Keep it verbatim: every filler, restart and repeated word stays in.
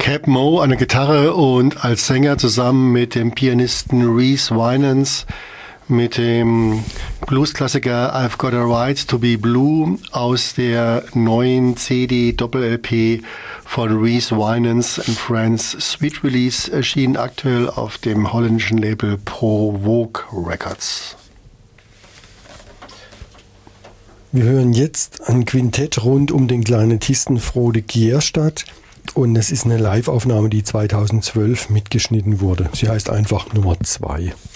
Cap Moe an der Gitarre und als Sänger zusammen mit dem Pianisten Reese Winans, mit dem Bluesklassiker I've Got a Right to Be Blue aus der neuen C D-Doppel-L P von Reese Winans and Friends Sweet Release, erschienen aktuell auf dem holländischen Label Provoke Records. Wir hören jetzt ein Quintett rund um den Klarinettisten Frode Gierstadt. Und es ist eine Live-Aufnahme, die zweitausendzwölf mitgeschnitten wurde. Sie heißt einfach Nummer zwei.